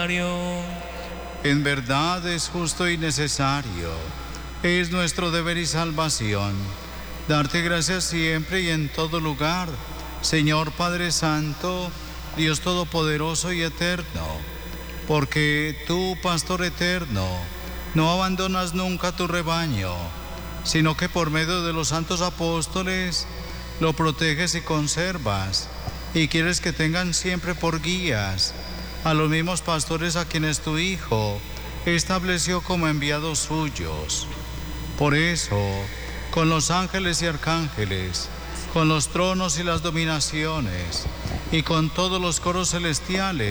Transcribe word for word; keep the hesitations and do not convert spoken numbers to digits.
En verdad es justo y necesario, es nuestro deber y salvación, darte gracias siempre y en todo lugar, Señor Padre Santo, Dios Todopoderoso y Eterno, porque tú, Pastor eterno, no abandonas nunca tu rebaño, sino que por medio de los santos apóstoles lo proteges y conservas, y quieres que tengan siempre por guías a los mismos pastores a quienes tu Hijo estableció como enviados suyos. Por eso, con los ángeles y arcángeles, con los tronos y las dominaciones, y con todos los coros celestiales,